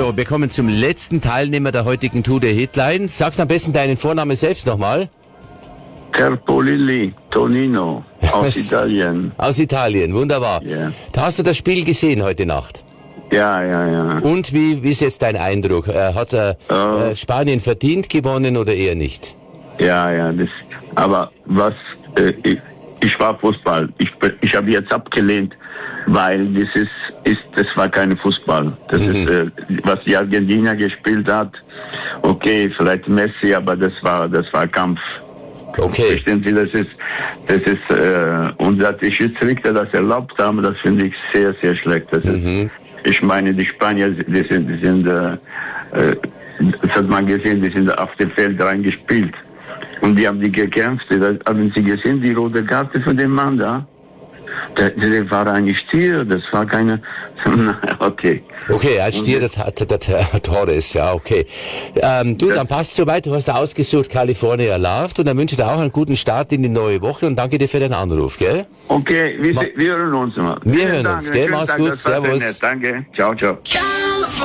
So, wir kommen zum letzten Teilnehmer der heutigen Tour der Hitlines. Sagst am besten deinen Vornamen selbst nochmal. Carpolilli, Tonino, aus Italien. Aus Italien, wunderbar. Ja. Da hast du das Spiel gesehen heute Nacht. Ja. Und wie ist jetzt dein Eindruck? Hat Spanien verdient gewonnen oder eher nicht? Ja, aber was, ich war Fußball. Ich habe jetzt abgelehnt, weil das war kein Fußball. Das ist, was die Argentinier gespielt hat. Okay, vielleicht Messi, aber das war Kampf. Okay. Verstehen Sie, das ist, und dass die Schiedsrichter das erlaubt haben, das finde ich sehr, sehr schlecht. Das ist, ich meine, die Spanier, die sind, das hat man gesehen, die sind auf dem Feld reingespielt. Und die haben die gekämpft. Haben Sie gesehen, die rote Karte von dem Mann da? Der war ein Stier, das war keine, okay. Okay, als Stier der Torres, ja, okay. Dann passt soweit, du hast ausgesucht California Loved und dann wünsche ich dir auch einen guten Start in die neue Woche und danke dir für den Anruf, gell? Okay, wir hören uns mal. Wir hören uns, gell? Mach's gut, servus. Danke, ciao.